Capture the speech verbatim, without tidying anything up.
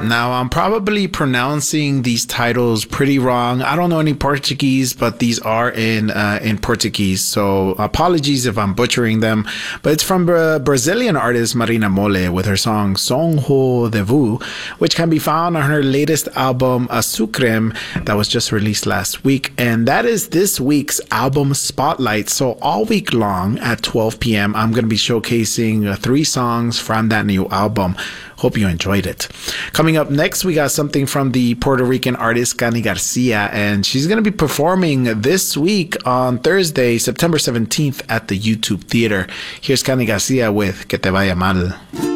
Now, I'm probably pronouncing these titles pretty wrong. I don't know any Portuguese, but these are in uh, in Portuguese, so apologies if I'm butchering them. But it's from Bra- Brazilian artist Marina Mole with her song Sonho de Vu, which can be found on her latest album Açúcar that was just released last week. And that is this week's album spotlight. So all week long at twelve p.m., I'm going to be showcasing uh, three songs from that new album. Hope you enjoyed it. Coming up next, we got something from the Puerto Rican artist Cani Garcia, and she's going to be performing this week on Thursday, September seventeenth at the YouTube Theater. Here's Cani Garcia with Que Te Vaya Mal.